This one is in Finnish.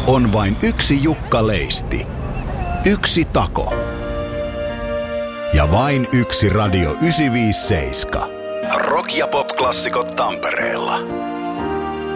On vain yksi Jukka Leisti. Yksi tako. Ja vain yksi Radio 957. Rock- ja pop-klassikot Tampereella.